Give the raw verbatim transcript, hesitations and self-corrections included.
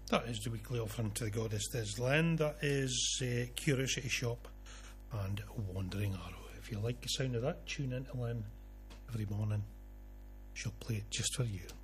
That is the weekly offering to the goddess Des Len. That is uh, Curiosity Shop and Wandering Arrow. If you like the sound of that, tune in to Len every morning. She'll play it just for you.